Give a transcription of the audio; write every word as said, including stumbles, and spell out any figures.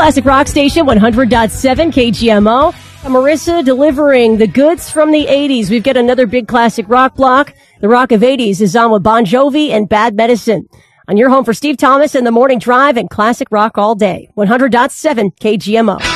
Classic Rock Station, one hundred point seven K G M O. Marissa delivering the goods from the eighties. We've got another big classic rock block. The rock of eighties is on with Bon Jovi and Bad Medicine. On your home for Steve Thomas and the Morning Drive and classic rock all day. one hundred point seven K G M O.